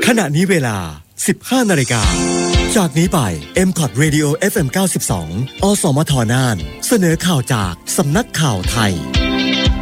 ขณะนี้เวลา 15 นาฬิกาจากนี้ไป MCOT Radio FM 92 อสมทน่านเสนอข่าวจากสำนักข่าวไทย